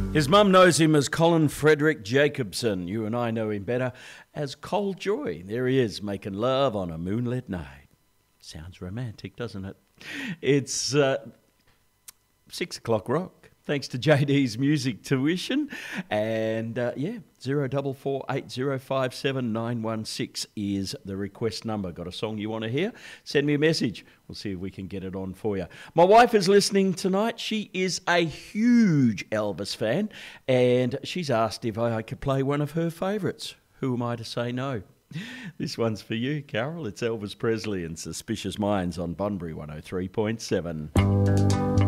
His mum knows him as Colin Frederick Jacobson. You and I know him better as Cole Joy. There he is, making love on a moonlit night. Sounds romantic, doesn't it? It's 6 o'clock rock. Thanks to JD's Music Tuition. And 0448057916 is the request number. Got a song you want to hear? Send me a message. We'll see if we can get it on for you. My wife is listening tonight. She is a huge Elvis fan, and she's asked if I could play one of her favourites. Who am I to say no? This one's for you, Carol. It's Elvis Presley and Suspicious Minds on Bunbury 103.7.